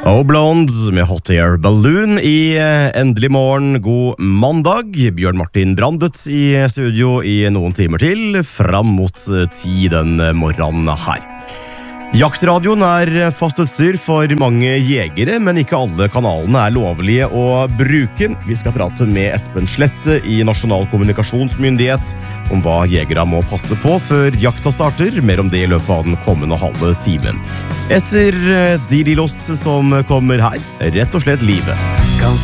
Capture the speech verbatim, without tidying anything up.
Og Blonde med Hot Air Balloon i Endelig morgen, god mandag. Bjørn Martin Brandet i studio i noen timer til, fram mot ti den morgenen her. Jaktradioen er fast utstyr for mange jegere, men ikke alle kanalene er lovlige å bruke. Vi skal prate med Espen Slette i Nasjonal kommunikasjonsmyndighet om hva jegere må passe på før jakta starter, mer om det i løpet av den kommende halve timen. Etter de lillos som kommer her, rett og slett livet.